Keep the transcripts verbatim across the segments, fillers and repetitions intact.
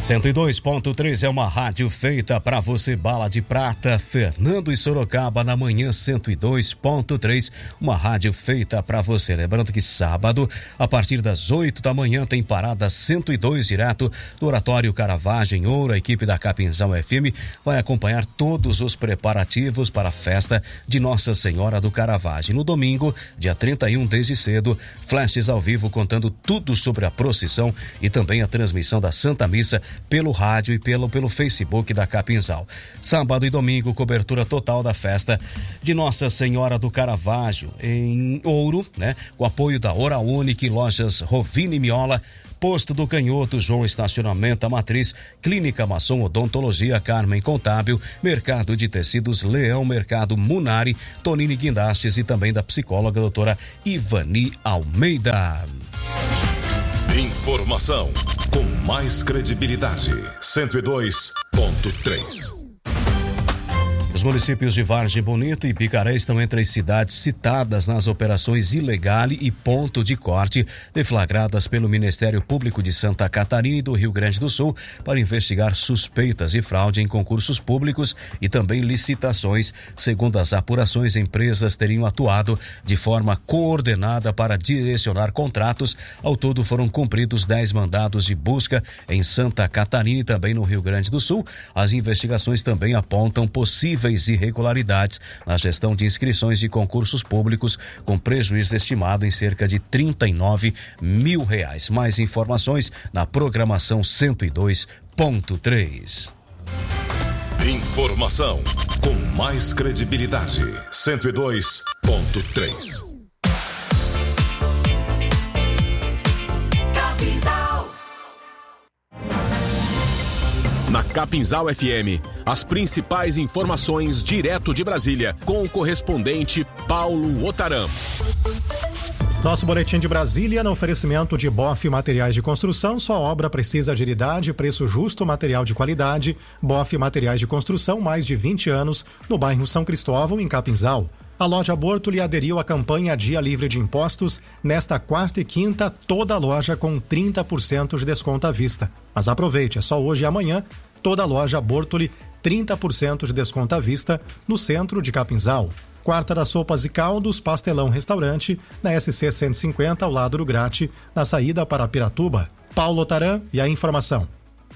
cento e dois ponto três é uma rádio feita para você, Bala de Prata, Fernando e Sorocaba na manhã cento e dois ponto três, uma rádio feita para você. Lembrando que sábado, a partir das oito da manhã, tem parada cento e dois direto do Oratório Caravagem Ouro. A equipe da Capinzal F M vai acompanhar todos os preparativos para a festa de Nossa Senhora do Caravagem. No domingo, dia trinta e um, desde cedo, flashes ao vivo contando tudo sobre a procissão e também a transmissão da Santa Missa pelo rádio e pelo, pelo Facebook da Capinzal. Sábado e domingo, cobertura total da festa de Nossa Senhora do Caravaggio em Ouro, né? O apoio da Hora Única, Lojas Rovini Miola, Posto do Canhoto, João Estacionamento, a Matriz, Clínica Maçom Odontologia, Carmen Contábil, Mercado de Tecidos Leão, Mercado Munari, Tonini Guindastes e também da psicóloga doutora Ivani Almeida. Informação com mais credibilidade. cento e dois ponto três. Os municípios de Vargem Bonita e Picaré estão entre as cidades citadas nas operações Ilegale e Ponto de Corte, deflagradas pelo Ministério Público de Santa Catarina e do Rio Grande do Sul para investigar suspeitas de fraude em concursos públicos e também licitações. Segundo as apurações, empresas teriam atuado de forma coordenada para direcionar contratos. Ao todo foram cumpridos dez mandados de busca em Santa Catarina e também no Rio Grande do Sul. As investigações também apontam possíveis irregularidades na gestão de inscrições de concursos públicos, com prejuízo estimado em cerca de trinta e nove mil reais. Mais informações na programação cento e dois ponto três. Informação com mais credibilidade. cento e dois ponto três. Na Capinzal F M, as principais informações direto de Brasília, com o correspondente Paulo Otaram. Nosso boletim de Brasília no oferecimento de Boff Materiais de Construção. Sua obra precisa de agilidade, preço justo, material de qualidade. Boff Materiais de Construção, mais de vinte anos, no bairro São Cristóvão, em Capinzal. A loja Bortoli aderiu à campanha Dia Livre de Impostos. Nesta quarta e quinta, toda a loja com trinta por cento de desconto à vista. Mas aproveite, é só hoje e amanhã, toda a loja Bortoli, trinta por cento de desconto à vista no centro de Capinzal. Quarta das Sopas e Caldos, Pastelão Restaurante, na S C cento e cinquenta, ao lado do Grate, na saída para Piratuba. Paulo Otaram e a informação.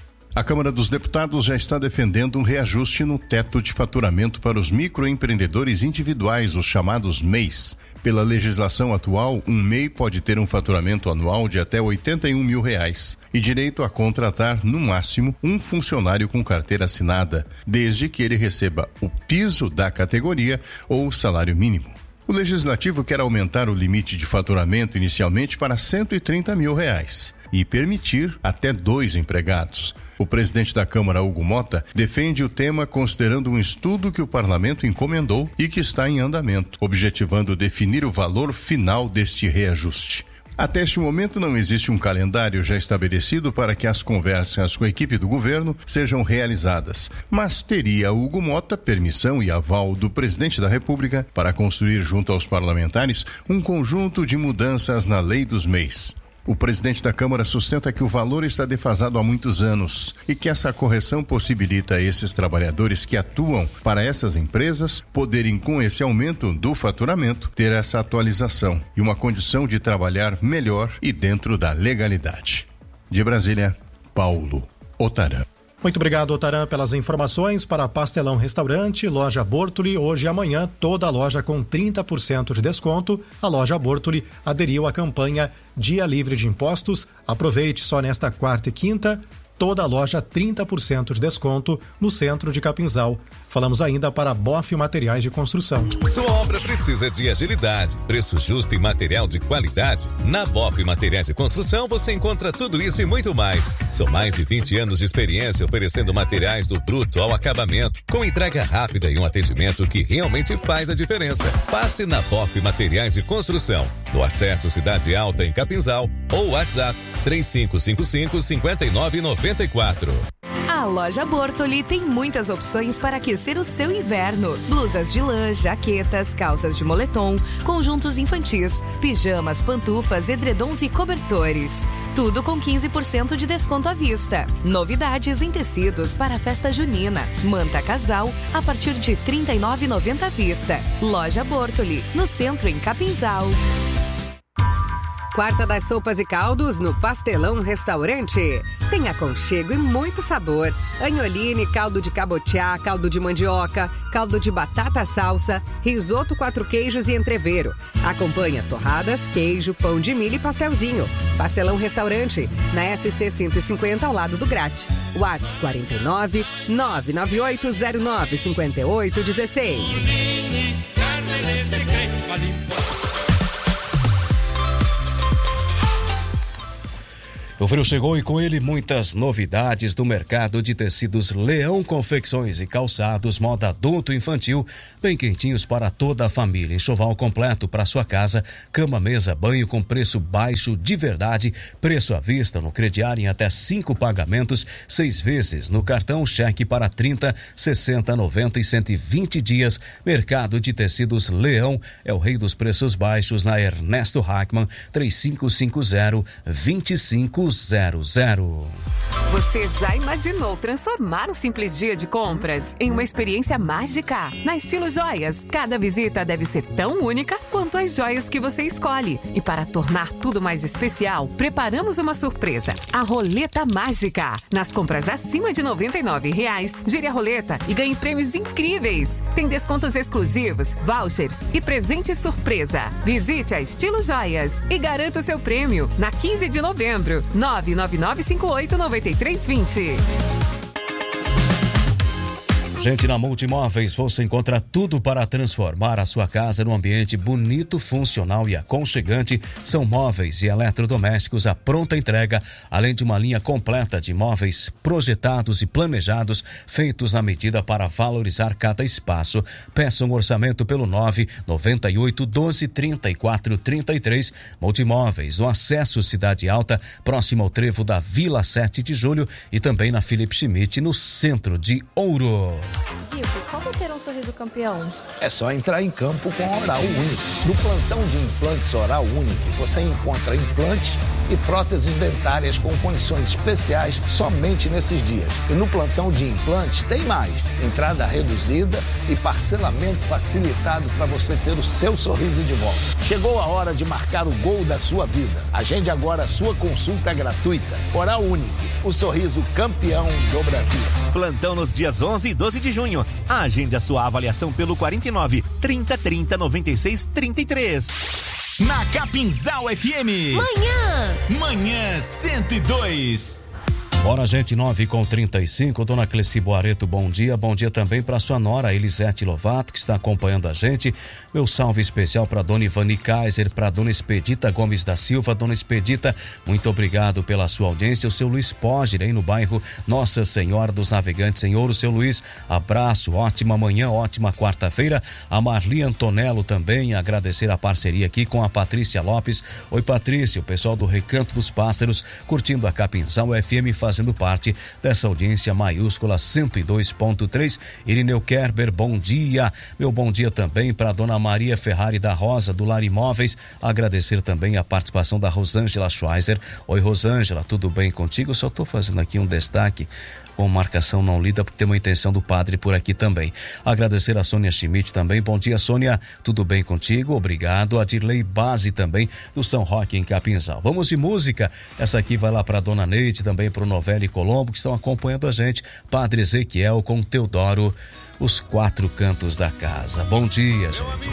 A Câmara dos Deputados já está defendendo um reajuste no teto de faturamento para os microempreendedores individuais, os chamados M E Is. Pela legislação atual, um M E I pode ter um faturamento anual de até oitenta e um mil reais e direito a contratar, no máximo, um funcionário com carteira assinada, desde que ele receba o piso da categoria ou o salário mínimo. O Legislativo quer aumentar o limite de faturamento inicialmente para cento e trinta mil reais e permitir até dois empregados. O presidente da Câmara, Hugo Mota, defende o tema considerando um estudo que o parlamento encomendou e que está em andamento, objetivando definir o valor final deste reajuste. Até este momento não existe um calendário já estabelecido para que as conversas com a equipe do governo sejam realizadas, mas teria Hugo Mota permissão e aval do presidente da República para construir junto aos parlamentares um conjunto de mudanças na lei dos M E Is. O presidente da Câmara sustenta que o valor está defasado há muitos anos e que essa correção possibilita a esses trabalhadores que atuam para essas empresas poderem, com esse aumento do faturamento, ter essa atualização e uma condição de trabalhar melhor e dentro da legalidade. De Brasília, Paulo Otaram. Muito obrigado, Otaram, pelas informações. Para Pastelão Restaurante, loja Bortoli, hoje e amanhã, toda a loja com trinta por cento de desconto. A loja Bortoli aderiu à campanha Dia Livre de Impostos. Aproveite só nesta quarta e quinta, toda a loja trinta por cento de desconto no centro de Capinzal. Falamos ainda para Boff Materiais de Construção. Sua obra precisa de agilidade, preço justo e material de qualidade. Na Boff Materiais de Construção você encontra tudo isso e muito mais. São mais de vinte anos de experiência oferecendo materiais do bruto ao acabamento, com entrega rápida e um atendimento que realmente faz a diferença. Passe na Boff Materiais de Construção, no Acesso Cidade Alta em Capinzal, ou WhatsApp três cinco cinco cinco, cinco nove nove quatro. A loja Bortoli tem muitas opções para aquecer o seu inverno. Blusas de lã, jaquetas, calças de moletom, conjuntos infantis, pijamas, pantufas, edredons e cobertores. Tudo com quinze por cento de desconto à vista. Novidades em tecidos para a festa junina. Manta casal a partir de trinta e nove reais e noventa centavos à vista. Loja Bortoli, no centro em Capinzal. Quarta das sopas e caldos no Pastelão Restaurante. Tem aconchego e muito sabor. Anholine, caldo de cabotiá, caldo de mandioca, caldo de batata salsa, risoto quatro queijos e entrevero. Acompanha torradas, queijo, pão de milho e pastelzinho. Pastelão Restaurante, na S C cento e cinquenta ao lado do Grate. WhatsApp quarenta e nove, nove nove oito zero nove, cinco oito um seis. O frio chegou e com ele muitas novidades do mercado de tecidos Leão Confecções e Calçados, moda adulto e infantil, bem quentinhos para toda a família. Enxoval completo para sua casa, cama, mesa, banho com preço baixo de verdade, preço à vista no crediário em até cinco pagamentos, seis vezes no cartão, cheque para trinta, sessenta, noventa e cento e vinte dias. Mercado de tecidos Leão é o rei dos preços baixos na Ernesto Hackman, três cinco cinco zero, dois cinco zero zero. Você já imaginou transformar um simples dia de compras em uma experiência mágica? Na Estilo Joias, cada visita deve ser tão única quanto as joias que você escolhe. E para tornar tudo mais especial, preparamos uma surpresa, a Roleta Mágica. Nas compras acima de noventa e nove reais, gire a roleta e ganhe prêmios incríveis. Tem descontos exclusivos, vouchers e presente surpresa. Visite a Estilo Joias e garanta o seu prêmio na quinze de novembro. nove nove nove cinco oito nove três dois zero. Gente, na Multimóveis você encontra tudo para transformar a sua casa num ambiente bonito, funcional e aconchegante. São móveis e eletrodomésticos à pronta entrega, além de uma linha completa de móveis projetados e planejados, feitos na medida para valorizar cada espaço. Peça um orçamento pelo nove nove oito, doze, trinta e quatro, trinta e três. Multimóveis, no Acesso Cidade Alta, próximo ao trevo da Vila sete de Julho e também na Felipe Schmidt, no centro de Ouro. Zico, como ter um sorriso campeão? É só entrar em campo com a Oral Unique. No plantão de implantes Oral Unique, você encontra implantes e próteses dentárias com condições especiais somente nesses dias. E no plantão de implantes tem mais. Entrada reduzida e parcelamento facilitado para você ter o seu sorriso de volta. Chegou a hora de marcar o gol da sua vida. Agende agora a sua consulta gratuita. Oral Unique, o sorriso campeão do Brasil. Plantão nos dias onze e doze de junho. Agende a sua avaliação pelo quarenta e nove, trinta, trinta, noventa e seis, trinta e três. Na Capinzal F M. Manhã. Manhã cento e dois. Bora, gente, nove com trinta e cinco. Dona Cleci Boareto, bom dia. Bom dia também para sua nora Elisete Lovato, que está acompanhando a gente. Meu salve especial para dona Ivani Kaiser, para dona Expedita Gomes da Silva. Dona Expedita, muito obrigado pela sua audiência. O seu Luiz Pogger, aí no bairro Nossa Senhora dos Navegantes em Ouro. Seu Luiz, abraço, ótima manhã, ótima quarta-feira. A Marli Antonello também, agradecer a parceria aqui com a Patrícia Lopes. Oi, Patrícia, o pessoal do Recanto dos Pássaros, curtindo a Capinzal F M, fazendo parte dessa audiência maiúscula cento e dois ponto três. Irineu Kerber, bom dia. Meu bom dia também para dona Maria Ferrari da Rosa, do Lar Imóveis. Agradecer também a participação da Rosângela Schweizer. Oi, Rosângela, tudo bem contigo? Eu só estou fazendo aqui um destaque com marcação não lida, porque tem uma intenção do padre por aqui também. Agradecer a Sônia Schmidt também. Bom dia, Sônia. Tudo bem contigo? Obrigado. A Dirley Base também, do São Roque em Capinzal. Vamos de música. Essa aqui vai lá para dona Neide, também para o Novelli Colombo, que estão acompanhando a gente. Padre Ezequiel com Teodoro, os quatro cantos da casa. Bom dia, gente.